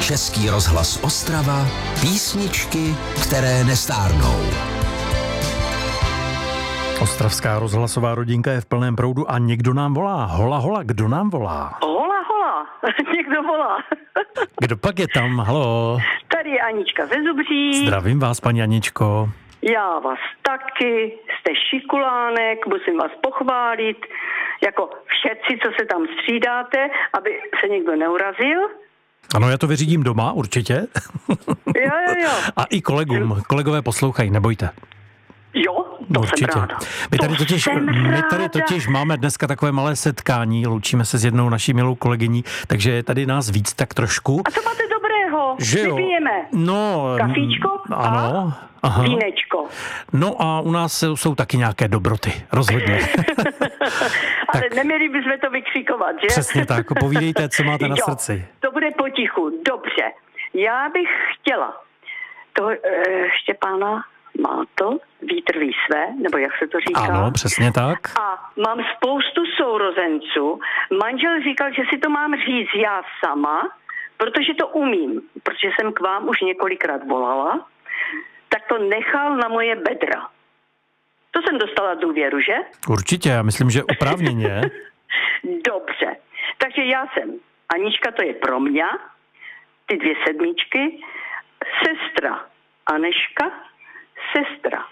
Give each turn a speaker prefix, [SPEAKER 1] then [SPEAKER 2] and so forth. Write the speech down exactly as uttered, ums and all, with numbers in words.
[SPEAKER 1] Český rozhlas Ostrava, písničky, které nestárnou.
[SPEAKER 2] Ostravská rozhlasová rodinka je v plném proudu a někdo nám volá. Hola, hola, kdo nám volá?
[SPEAKER 3] Hola, hola, někdo volá.
[SPEAKER 2] Kdo pak je tam? Halo.
[SPEAKER 3] Tady je Anička ze Zubří.
[SPEAKER 2] Zdravím vás, paní Aničko.
[SPEAKER 3] Já vás taky, jste šikulánek, musím vás pochválit, jako všetci, co se tam střídáte, aby se někdo neurazil.
[SPEAKER 2] Ano, já to vyřídím doma, určitě.
[SPEAKER 3] Jo, jo, jo.
[SPEAKER 2] A i kolegům, kolegové poslouchají, nebojte.
[SPEAKER 3] Jo, to
[SPEAKER 2] určitě.
[SPEAKER 3] jsem ráda.
[SPEAKER 2] My tady,
[SPEAKER 3] to
[SPEAKER 2] totiž, my tady totiž máme dneska takové malé setkání, loučíme se s jednou naší milou kolegyní, takže je tady nás víc tak trošku.
[SPEAKER 3] A co máte dobrého?
[SPEAKER 2] Že jo?
[SPEAKER 3] Vypijeme.
[SPEAKER 2] No,
[SPEAKER 3] kafíčko
[SPEAKER 2] ano,
[SPEAKER 3] a
[SPEAKER 2] aha.
[SPEAKER 3] vínečko.
[SPEAKER 2] No a u nás jsou, jsou taky nějaké dobroty, rozhodně.
[SPEAKER 3] Ale tak neměli bychom to vykřikovat, že?
[SPEAKER 2] Přesně tak, povídejte, co máte na
[SPEAKER 3] jo,
[SPEAKER 2] srdci.
[SPEAKER 3] To bude potichu, dobře. Já bych chtěla toho e, Štěpána má to, vítr ví své, nebo jak se to říká.
[SPEAKER 2] Ano, přesně tak.
[SPEAKER 3] A mám spoustu sourozenců. Manžel říkal, že si to mám říct já sama, protože to umím, protože jsem k vám už několikrát volala, tak to nechal na moje bedra. To jsem dostala důvěru, že?
[SPEAKER 2] Určitě, já myslím, že oprávněně.
[SPEAKER 3] Dobře. Takže já jsem, Anička to je pro mě, ty dvě sedmičky, sestra Aneška, sestra